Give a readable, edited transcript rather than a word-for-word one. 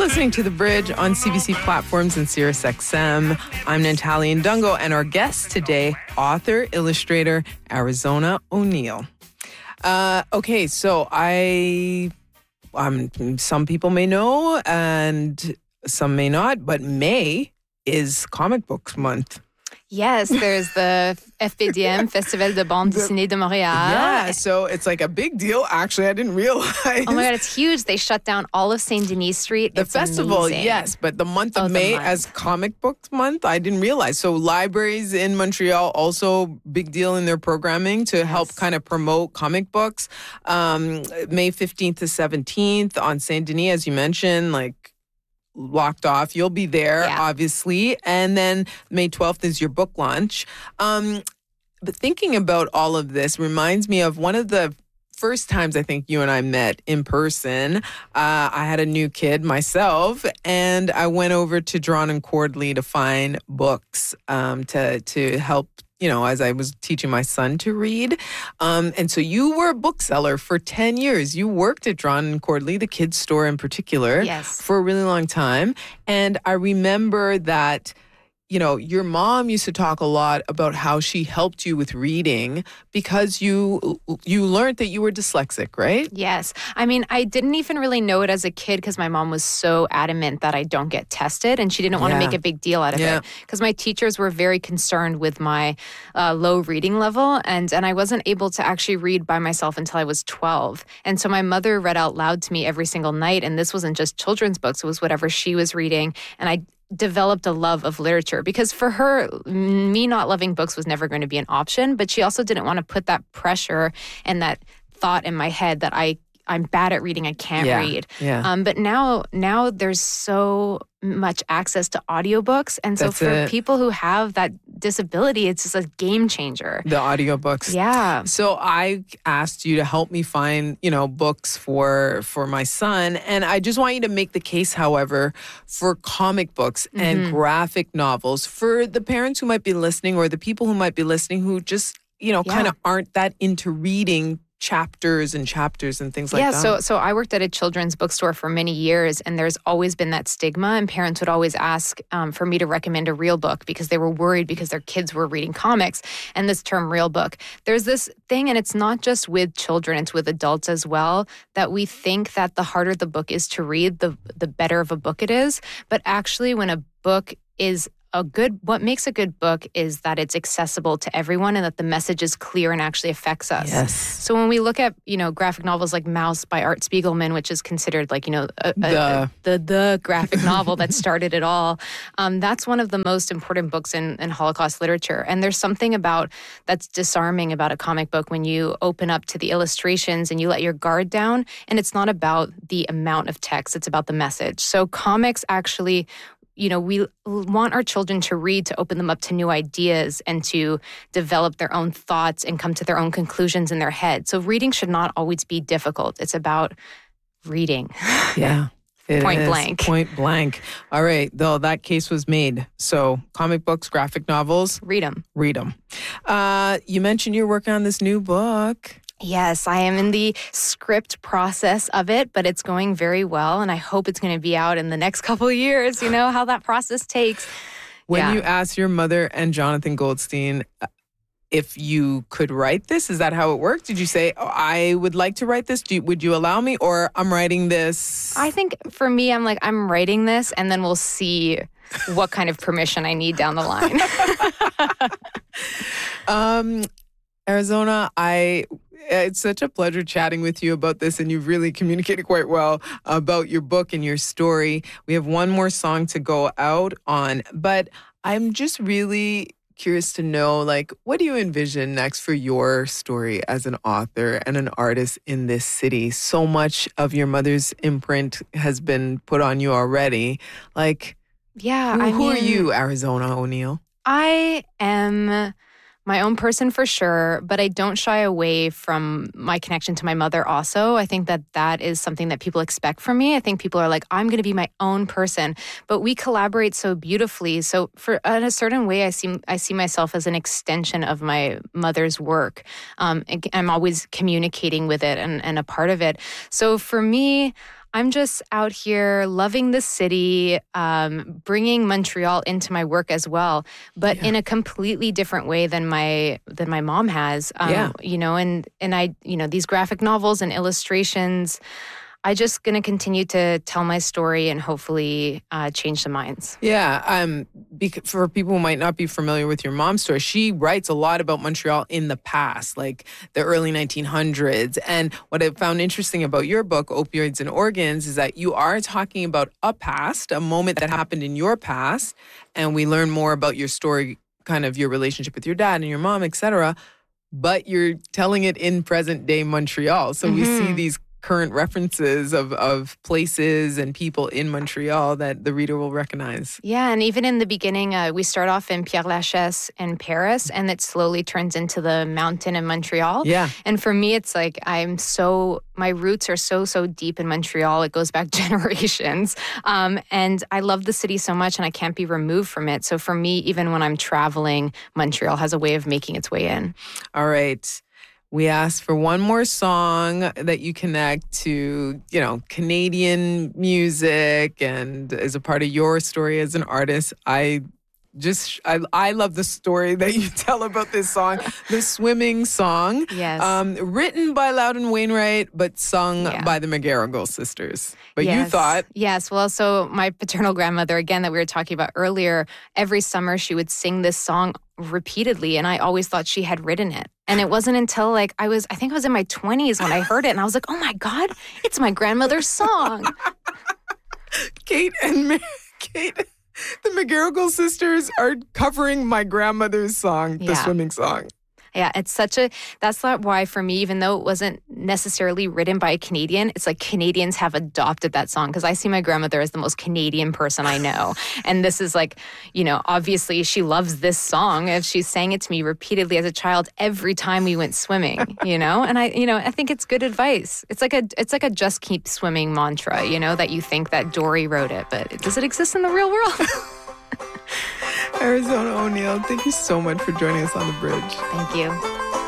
listening to The Bridge on CBC platforms and SiriusXM. I'm Natalie Ndungo, and our guest today, author, illustrator, Arizona O'Neil. Okay, so some people may know and some may not, but May is Comic Books Month. Yes, there's the FBDM, Festival de Bande Dessinée de Montréal. Yeah, so it's like a big deal. Actually, I didn't realize. Oh my God, it's huge. They shut down all of Saint Denis Street. The it's festival, amazing. yes, but the month of May as Comic Books Month, I didn't realize. So libraries in Montreal also big deal in their programming to help kind of promote comic books. May 15th to 17th on Saint Denis, as you mentioned, like locked off. You'll be there, obviously. And then May 12th is your book launch. But thinking about all of this reminds me of one of the first times I think you and I met in person. I had a new kid myself, and I went over to Drawn and Cordley to find books to help, as I was teaching my son to read. And so you were a bookseller for 10 years. You worked at Drawn and Cordley, the kids' store in particular, for a really long time. And I remember that, your mom used to talk a lot about how she helped you with reading because you learned that you were dyslexic, right? Yes. I mean, I didn't even really know it as a kid because my mom was so adamant that I don't get tested, and she didn't want to make a big deal out of it because my teachers were very concerned with my low reading level, and I wasn't able to actually read by myself until I was 12. And so my mother read out loud to me every single night, and this wasn't just children's books, it was whatever she was reading, and I developed a love of literature because for her, me not loving books was never going to be an option, but she also didn't want to put that pressure and that thought in my head that I'm bad at reading, I can't read. Yeah. But now there's so much access to audiobooks. And so for people who have that disability, it's just a game changer. The audiobooks. Yeah. So I asked you to help me find, books for my son. And I just want you to make the case, however, for comic books and graphic novels for the parents who might be listening or the people who might be listening who just, kind of aren't that into reading chapters and things like that. Yeah, so I worked at a children's bookstore for many years, and there's always been that stigma, and parents would always ask for me to recommend a real book because they were worried because their kids were reading comics, and this term real book. There's this thing, and it's not just with children, it's with adults as well, that we think that the harder the book is to read, the better of a book it is. But actually, when a book is what makes a good book is that it's accessible to everyone and that the message is clear and actually affects us. Yes. So when we look at, graphic novels like Mouse by Art Spiegelman, which is considered like, the graphic novel that started it all, that's one of the most important books in Holocaust literature. And there's something that's disarming about a comic book when you open up to the illustrations and you let your guard down, and it's not about the amount of text, it's about the message. So comics actually, we want our children to read to open them up to new ideas and to develop their own thoughts and come to their own conclusions in their head. So reading should not always be difficult. It's about reading. Yeah. Point blank. Point blank. All right. Though that case was made. So comic books, graphic novels. Read them. You mentioned you're working on this new book. Yes, I am in the script process of it, but it's going very well, and I hope it's going to be out in the next couple of years. You know how that process takes. When you asked your mother and Jonathan Goldstein if you could write this, is that how it worked? Did you say, I would like to write this? Would you allow me? Or I'm writing this? I think for me, I'm like, I'm writing this, and then we'll see what kind of permission I need down the line. Arizona, it's such a pleasure chatting with you about this, and you've really communicated quite well about your book and your story. We have one more song to go out on, but I'm just really curious to know, what do you envision next for your story as an author and an artist in this city? So much of your mother's imprint has been put on you already. Who are you, Arizona O'Neil? I am my own person for sure, but I don't shy away from my connection to my mother also. I think that is something that people expect from me. I think people are like, I'm going to be my own person, but we collaborate so beautifully. So in a certain way, I see myself as an extension of my mother's work. I'm always communicating with it and a part of it. So for me, I'm just out here loving the city, bringing Montreal into my work as well, but in a completely different way than my mom has. You know, and I, you know, these graphic novels and illustrations, I just going to continue to tell my story and hopefully change some minds. Yeah. For people who might not be familiar with your mom's story, she writes a lot about Montreal in the past, like the early 1900s. And what I found interesting about your book, Opioids and Organs, is that you are talking about a past, a moment that happened in your past. And we learn more about your story, kind of your relationship with your dad and your mom, et cetera. But you're telling it in present day Montreal. So we see these current references of places and people in Montreal that the reader will recognize. Yeah, and even in the beginning, we start off in Père Lachaise in Paris, and it slowly turns into the mountain in Montreal. Yeah. And for me, it's like my roots are so deep in Montreal. It goes back generations. And I love the city so much, and I can't be removed from it. So for me, even when I'm traveling, Montreal has a way of making its way in. All right. We asked for one more song that you connect to, you know, Canadian music and as a part of your story as an artist. I love the story that you tell about this song, the swimming song. Yes. Written by Loudon Wainwright, but sung by the McGarrigle sisters. But you thought... Yes. Well, so my paternal grandmother, again, that we were talking about earlier, every summer she would sing this song repeatedly, and I always thought she had written it. And it wasn't until I think I was in my 20s when I heard it, and I was like, oh my God, it's my grandmother's song. Kate, the McGarrigle sisters are covering my grandmother's song, the swimming song. Yeah, that's not why for me, even though it wasn't necessarily written by a Canadian, it's like Canadians have adopted that song because I see my grandmother as the most Canadian person I know. And this is like, you know, obviously she loves this song and she sang it to me repeatedly as a child every time we went swimming, you know? And I think it's good advice. It's like a just keep swimming mantra, you know, that you think that Dory wrote it, but does it exist in the real world? Arizona O'Neil, thank you so much for joining us on The Bridge. Thank you.